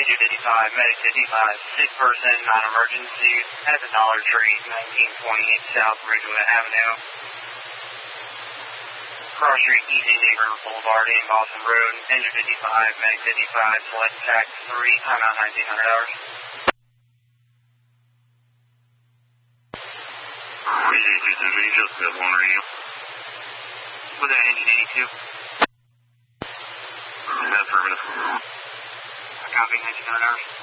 Engine 55, Medic 55, sick person, non-emergency, at the Dollar Tree, 1928 South Ridgewood Avenue. Cross Street, East Indian River Boulevard, in Boston Road, Engine 55, Medic 55, select tax 3, time out 1900 hours. Engine 82, you just got one radio. Was that Engine 82? Affirmative. Copy, 1900 hours.